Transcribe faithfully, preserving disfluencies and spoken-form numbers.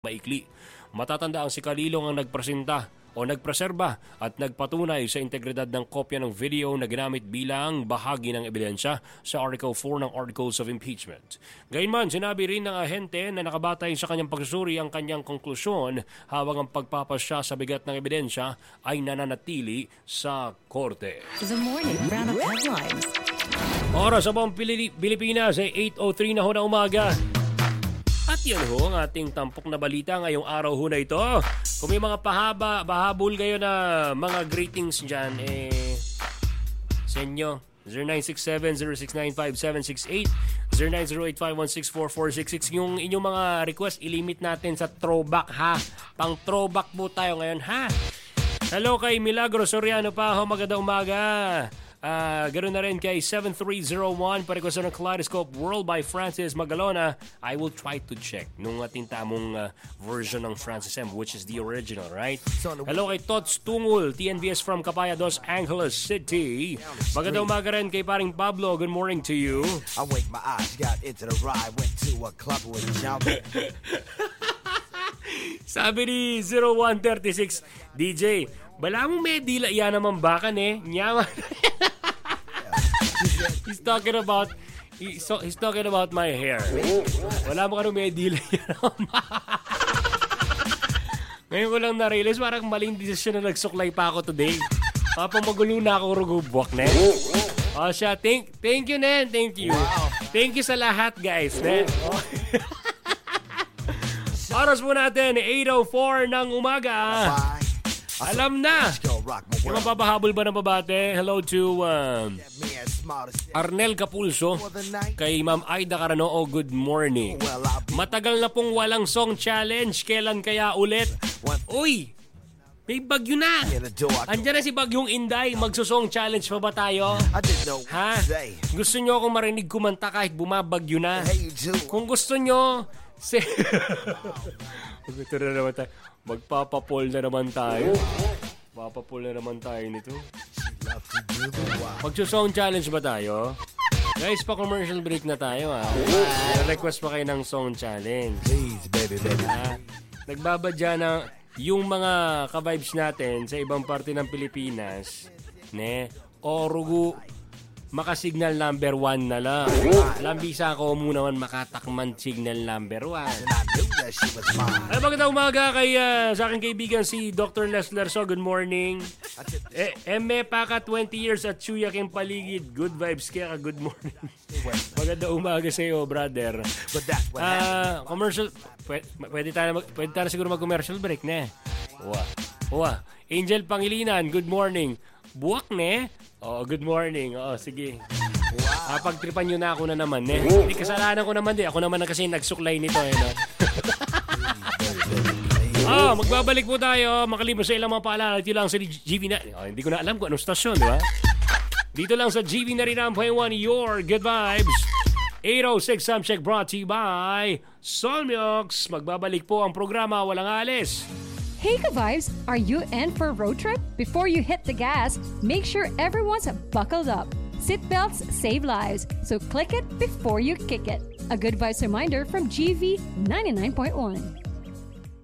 maikli. Matatanda ang si Kalilong ang nagpresenta o nagpreserba at nagpatunay sa integridad ng kopya ng video na ginamit bilang bahagi ng ebidensya sa Article four ng Articles of Impeachment. Gayunman, sinabi rin ng ahente na nakabatay sa kanyang pagsusuri ang kanyang konklusyon habang ang pagpapasya sa bigat ng ebidensya ay nananatili sa korte. The morning round of headlines. Oras sa buong Pilipinas ay eight oh three na ho na umaga. At yan ho ang ating tampok na balita ngayong araw ho na ito. Kung may mga pahaba, pahabol kayo na mga greetings dyan, eh, sa inyo, zero nine six seven zero six nine five seven six eight, zero nine zero eight five one six four four six six. Yung inyong mga request, ilimit natin sa throwback ha. Pang throwback po tayo ngayon ha. Hello kay Milagro Soriano pa ho, magandang umaga. Uh, ganoon na rin kay seven three zero one, pa-request ng Kaleidoscope World by Francis Magalona. I will try to check nung ating tamong uh, version ng Francis M, which is the original, right? Hello kay Tots Tungul, T N B S from Capaya dos Angeles City. Magandang umaga rin kay paring Pablo. Good morning to you. I wake my eyes, got into the ride, went to a club with jumping. Sabi ni zero one three six, D J, bala mo may dila yan naman bakan eh. Nyaman. He's talking about he's, he's talking about my hair. Wala mo kanong may dila yan. Ngayon ko lang na-realize parang maling desisyon na nagsuklay pa ako today. Papamagulo na ako rugubwak na. O siya, thank, thank you Nen, thank you. Thank you sa lahat guys. Nen. Oras po natin, eight oh four ng umaga. Alam na. Yung mapapahabol ba ng babate? Hello to uh, Arnel Capulso. Kay Ma'am Aida Carano, good morning. Matagal na pong walang song challenge. Kailan kaya ulit? Uy! May bagyo na. Andiyan na si Bagyong Inday. Magsusong challenge pa ba tayo? Ha? Gusto nyo akong marinig kumanta kahit bumabagyo na? Kung gusto nyo, si... Ito na naman tayo. Magpapapol na naman tayo. Magpapapol na naman tayo nito. Magsusong challenge ba tayo? Guys, pa commercial break na tayo ha. Request pa kayo ng song challenge. Please, baby, baby. Ha? Nagbabadya na yung mga ka-vibes natin sa ibang parte ng Pilipinas. Ne? Orugu, makasignal number one na lang. Lambisa ko muna man makatakman signal number one. Ay, magandang umaga kay uh, sa aking kaibigan si Doctor Lesler. So, good morning. Eh, Eme Paka, twenty years at Chuyak yung paligid. Good vibes kaya ka, good morning. Magandang umaga sa iyo, brother. Uh, commercial, pwede, pwede, tayo, pwede tayo siguro mag-commercial break, ne? Uwa. Uwa. Angel Pangilinan, good morning. Buwak, ne? Oh, good morning. Oh, sige. Wow. Ah, pagtripan nyo na ako na naman, eh. Hindi, kasalanan ko naman, di. Ako naman na kasi nagsuklay nito, eh, no? Oh, magbabalik po tayo. Makalimutan sa ilang mga paalala. Dito lang sa G V na... Oh, hindi ko na alam kung anong stasyon, di ba? Dito lang sa G V ninety-nine point one, your good vibes. eight oh six Sound Check brought to you by Solmiox. Magbabalik po ang programa. Walang alis. Hey ka-vibes, are you in for a road trip? Before you hit the gas, make sure everyone's buckled up. Seatbelts save lives, so click it before you kick it. A good vibes reminder from G V ninety-nine point one.